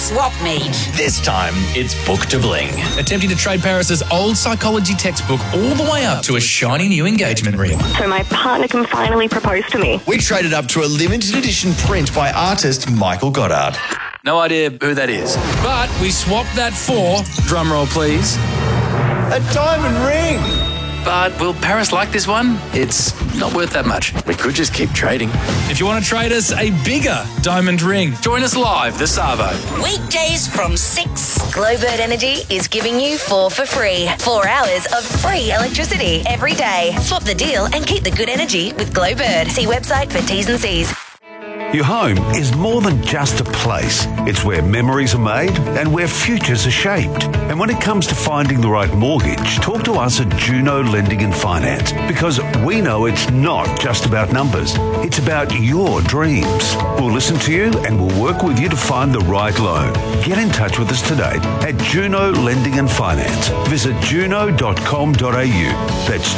swap meet. This time, it's Book to Bling. Attempting to trade Paris's old psychology textbook all the way up to a shiny new engagement ring. So my partner can finally propose to me. We traded up to a limited edition print by artist Michael Goddard. No idea who that is. But we swapped that for, Drumroll, please. A diamond ring! But will Paris like this one? It's not worth that much. We could just keep trading. if you want to trade us a bigger diamond ring. Join us live this Savo. Weekdays from 6. Glowbird Energy is giving you 4 for free. 4 hours of free electricity every day. Swap the deal and keep the good energy with Glowbird. See website for T's and C's. Your home is more than just a place. It's where memories are made and where futures are shaped. And when it comes to finding the right mortgage, talk to us at Juno Lending and Finance, because we know it's not just about numbers. It's about your dreams. We'll listen to you and we'll work with you to find the right loan. Get in touch with us today at Juno Lending and Finance. Visit juno.com.au. That's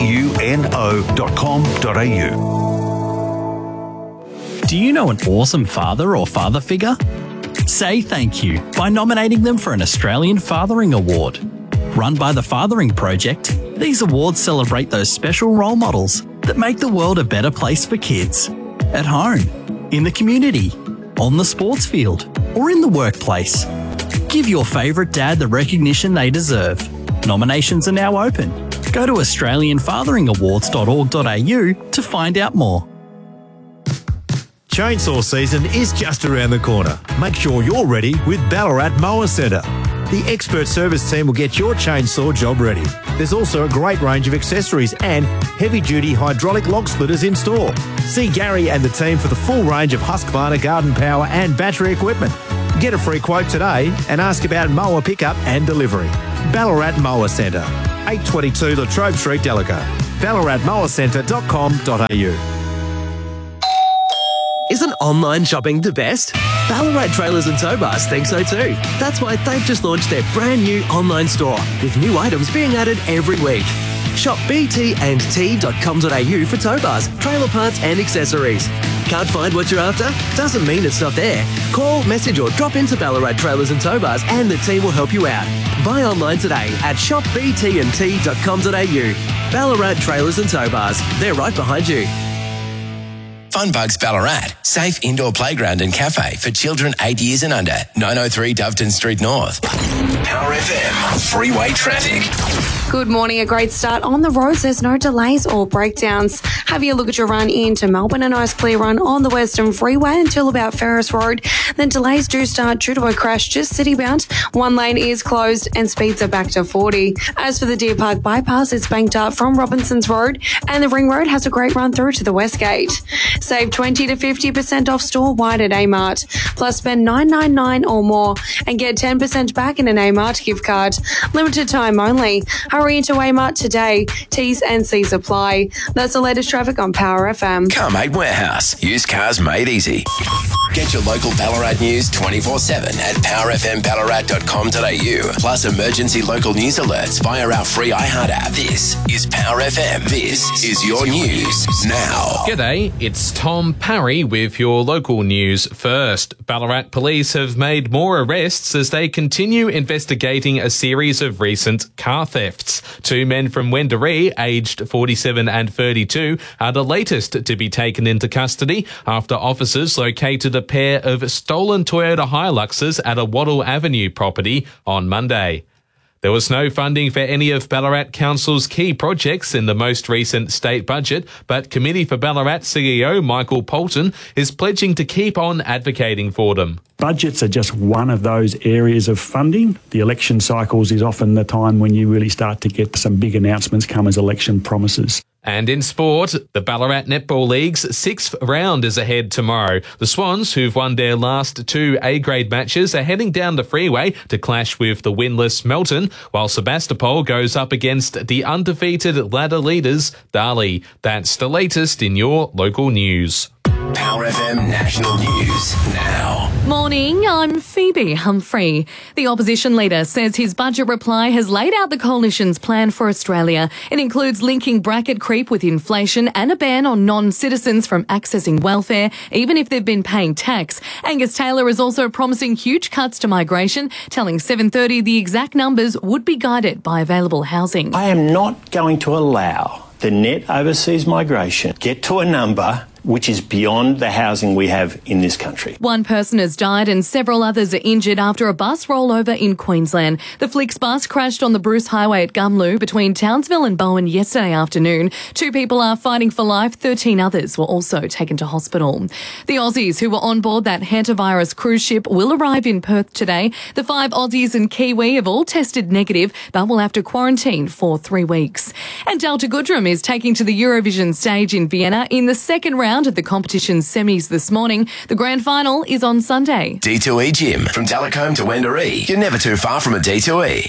juno.com.au. Do you know an awesome father or father figure? Say thank you by nominating them for an Australian Fathering Award. Run by the Fathering Project, these awards celebrate those special role models that make the world a better place for kids. At home, in the community, on the sports field, or in the workplace. Give your favourite dad the recognition they deserve. Nominations are now open. Go to australianfatheringawards.org.au to find out more. Chainsaw season is just around the corner. Make sure you're ready with Ballarat Mower Centre. The expert service team will get your chainsaw job ready. There's also a great range of accessories and heavy-duty hydraulic log splitters in store. See Gary and the team for the full range of Husqvarna garden power and battery equipment. Get a free quote today and ask about mower pickup and delivery. Ballarat Mower Centre, 822 Latrobe Street, Delago. ballaratmowercentre.com.au. Isn't online shopping the best? Ballarat Trailers and Tow Bars think so too. That's why they've just launched their brand new online store with new items being added every week. Shop btandt.com.au for tow bars, trailer parts and accessories. Can't find what you're after? Doesn't mean it's not there. Call, message or drop into Ballarat Trailers and Tow Bars and the team will help you out. Buy online today at shopbtandt.com.au. Ballarat Trailers and Tow Bars. They're right behind you. Funbugs Ballarat, safe indoor playground and cafe for children 8 years and under. 903 Doveton Street North. Power FM, freeway traffic. Good morning. A great start on the roads. There's no delays or breakdowns. Have a look at your run into Melbourne. A nice clear run on the Western Freeway until about Ferris Road. Then delays do start due to a crash just citybound. One lane is closed and speeds are back to 40. As for the Deer Park bypass, it's banked up from Robinson's Road and the Ring Road has a great run through to the West Gate. Save 20 to 50% off store-wide at Amart. Plus spend $9.99 or more and get 10% back in an Amart gift card. Limited time only. Hurry into Amart today. T's and C's apply. That's the latest traffic on Power FM. Car-Mate Warehouse. Used cars made easy. Get your local Ballarat news 24/7 at powerfmballarat.com.au. Plus emergency local news alerts via our free iHeart app. This is Power FM. This is your news now. G'day, it's Tom Parry with your local news first. Ballarat police have made more arrests as they continue investigating a series of recent car thefts. 2 men from Wendouree, aged 47 and 32, are the latest to be taken into custody after officers located a pair of stolen Toyota Hiluxes at a Wattle Avenue property on Monday. There was no funding for any of Ballarat Council's key projects in the most recent state budget, but Committee for Ballarat CEO Michael Polton is pledging to keep on advocating for them. Budgets are just one of those areas of funding. The election cycles is often the time when you really start to get some big announcements come as election promises. And in sport, the Ballarat Netball League's 6th round is ahead tomorrow. The Swans, who've won their last 2 A-grade matches, are heading down the freeway to clash with the winless Melton, while Sebastopol goes up against the undefeated ladder leaders, Darley. That's the latest in your local news. Power FM National News now. Morning, I'm Phoebe Humphrey. The opposition leader says his budget reply has laid out the coalition's plan for Australia. It includes linking bracket creep with inflation and a ban on non-citizens from accessing welfare, even if they've been paying tax. Angus Taylor is also promising huge cuts to migration, telling 7:30 the exact numbers would be guided by available housing. I am not going to allow the net overseas migration get to a number which is beyond the housing we have in this country. One person has died and several others are injured after a bus rollover in Queensland. The Flix bus crashed on the Bruce Highway at Gumlu between Townsville and Bowen yesterday afternoon. 2 people are fighting for life. 13 others were also taken to hospital. The Aussies who were on board that hantavirus cruise ship will arrive in Perth today. The 5 Aussies and Kiwi have all tested negative, but will have to quarantine for 3 weeks. And Delta Goodrem is taking to the Eurovision stage in Vienna in the second round of the competition's semis this morning. The grand final is on Sunday. D2E Gym. From Talacombe to Wendouree. You're never too far from a D2E.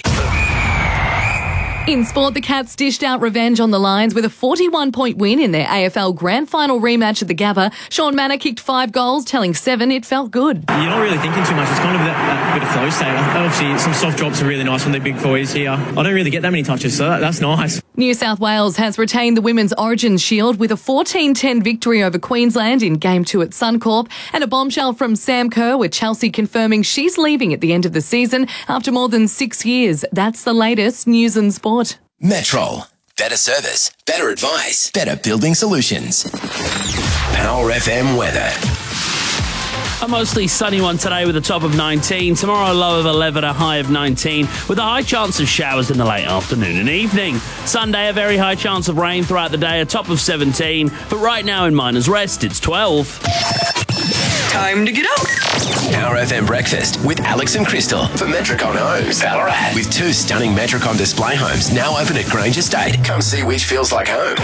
In sport, the Cats dished out revenge on the Lions with a 41-point win in their AFL Grand Final rematch at the Gabba. Sean Manor kicked 5 goals, telling 7 it felt good. You're not really thinking too much. It's kind of a bit of flow state. Obviously, some soft drops are really nice from the big boys here. I don't really get that many touches, so that's nice. New South Wales has retained the Women's Origin Shield with a 14-10 victory over Queensland in Game 2 at Suncorp, and a bombshell from Sam Kerr with Chelsea confirming she's leaving at the end of the season after more than 6 years. That's the latest news and sport. Metrol. Better service, better advice, better building solutions. Power FM weather. A mostly sunny one today with a top of 19. Tomorrow, a low of 11, a high of 19, with a high chance of showers in the late afternoon and evening. Sunday, a very high chance of rain throughout the day, a top of 17. But right now in Miners Rest, it's 12. Time to get up. Power FM Breakfast with Alex and Crystal for Metricon Homes, Ballarat. With 2 stunning Metricon display homes now open at Grange Estate. Come see which feels like home.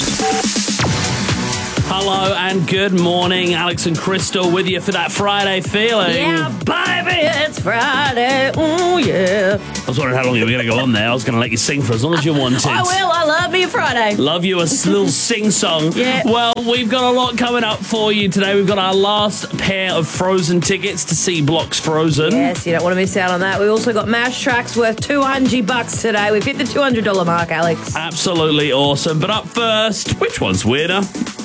Hello and good morning. Alex and Crystal with you for that Friday feeling. Yeah, baby, it's Friday. Ooh, yeah. I was wondering how long you were going to go on there. I was going to let you sing for as long as you wanted. I will. I love me Friday. Love you a little sing-song. Yeah. Well, we've got a lot coming up for you today. We've got our last pair of Frozen tickets to see Blocks Frozen. Yes, you don't want to miss out on that. We've also got Mash Tracks worth $200 today. We've hit the $200 mark, Alex. Absolutely awesome. But up first, which one's weirder?